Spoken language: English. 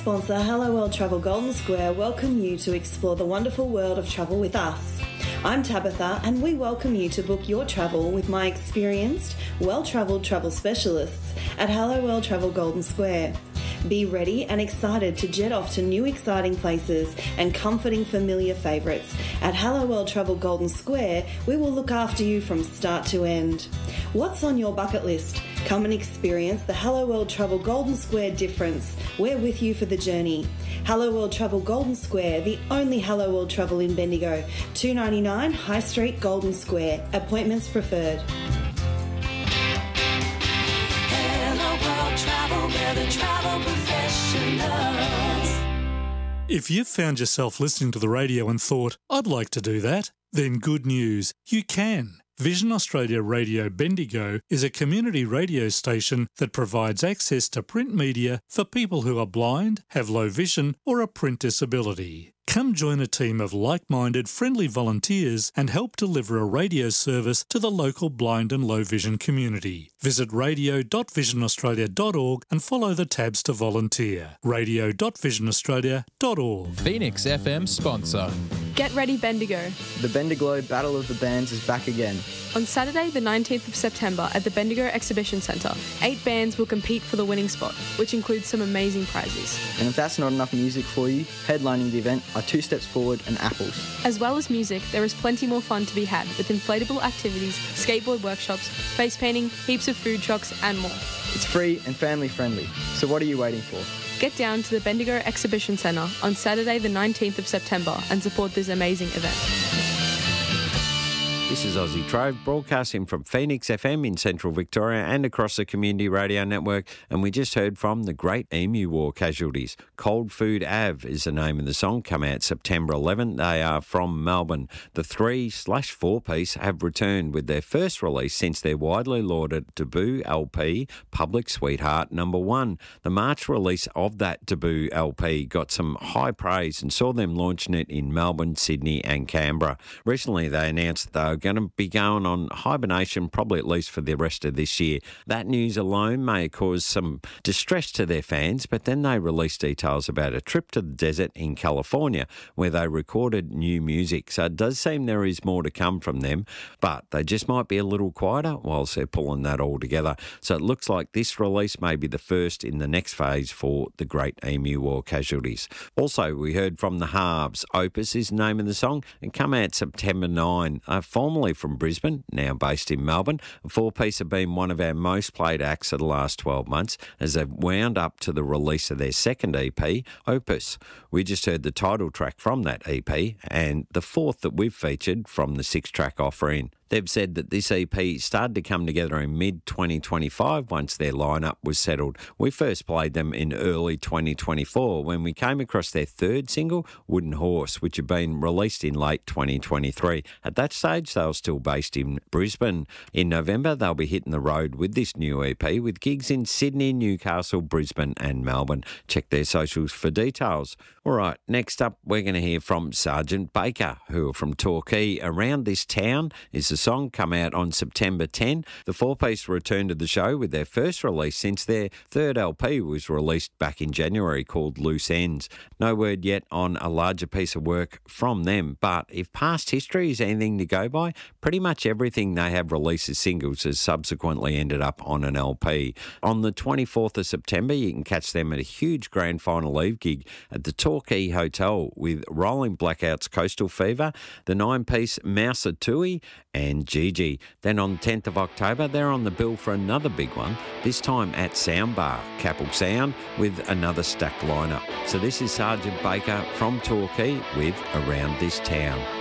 sponsor, Hello World Travel Golden Square, welcome you to explore the wonderful world of travel with us. I'm Tabitha, and we welcome you to book your travel with my experienced, well-travelled travel specialists at Hello World Travel Golden Square. Be ready and excited to jet off to new exciting places and comforting familiar favourites. At Hello World Travel Golden Square, we will look after you from start to end. What's on your bucket list? Come and experience the Hello World Travel Golden Square difference. We're with you for the journey. Hello World Travel Golden Square, the only Hello World Travel in Bendigo. $2.99 High Street, Golden Square. Appointments preferred. If you've found yourself listening to the radio and thought, I'd like to do that, then good news, you can. Vision Australia Radio Bendigo is a community radio station that provides access to print media for people who are blind, have low vision or a print disability. Come join a team of like-minded, friendly volunteers and help deliver a radio service to the local blind and low vision community. Visit radio.visionaustralia.org and follow the tabs to volunteer. radio.visionaustralia.org. Phoenix FM sponsor. Get ready, Bendigo. The Bendigo Battle of the Bands is back again. On Saturday, the 19th of September at the Bendigo Exhibition Centre, 8 bands will compete for the winning spot, which includes some amazing prizes. And if that's not enough music for you, headlining the event are Two Steps Forward and Apples. As well as music, there is plenty more fun to be had with inflatable activities, skateboard workshops, face painting, heaps of food trucks and more. It's free and family friendly, so what are you waiting for? Get down to the Bendigo Exhibition Centre on Saturday the 19th of September and support this amazing event. This is Aussie Trove broadcasting from Phoenix FM in Central Victoria and across the Community Radio Network, and we just heard from the Great Emu War casualties. Cold Food Ave is the name of the song, come out September 11th. They are from Melbourne. The 3/4-piece have returned with their first release since their widely lauded debut LP, Public Sweetheart No. 1. The March release of that debut LP got some high praise and saw them launching it in Melbourne, Sydney and Canberra. Recently they announced they were going to be going on hibernation probably at least for the rest of this year. That news alone may cause some distress to their fans, but then they released details about a trip to the desert in California where they recorded new music. So it does seem there is more to come from them, but they just might be a little quieter whilst they're pulling that all together. So it looks like this release may be the first in the next phase for the Great Emu War casualties. Also, we heard from the Halves. Opus is the name of the song and come out September 9. Formerly from Brisbane, now based in Melbourne. A 4-piece have been one of our most played acts of the last 12 months as they've wound up to the release of their second EP, Opus. We just heard the title track from that EP and the fourth that we've featured from the 6-track offering. They've said that this EP started to come together in mid-2025 once their lineup was settled. We first played them in early 2024 when we came across their third single, Wooden Horse, which had been released in late 2023. At that stage, they were still based in Brisbane. In November, they'll be hitting the road with this new EP with gigs in Sydney, Newcastle, Brisbane and Melbourne. Check their socials for details. All right, next up, we're going to hear from Sergeant Baker, who are from Torquay. Around This Town is the song, come out on September 10. The 4-piece returned to the show with their first release since their third LP was released back in January called Loose Ends. No word yet on a larger piece of work from them, but if past history is anything to go by, pretty much everything they have released as singles has subsequently ended up on an LP. On the 24th of September, you can catch them at a huge grand final eve gig at the Torquay Hotel with Rolling Blackouts Coastal Fever, the 9-piece Mouser-Tui and Gigi. Then on the 10th of October, they're on the bill for another big one, this time at Soundbar, Capel Sound, with another stacked lineup. So this is Sergeant Baker from Torquay with Around This Town.